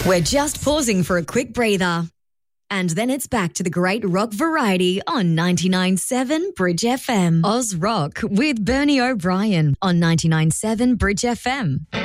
We're just pausing for a quick breather. And then it's back to the great rock variety on 99.7 Bridge FM. Oz Rock with Bernie O'Brien on 99.7 Bridge FM.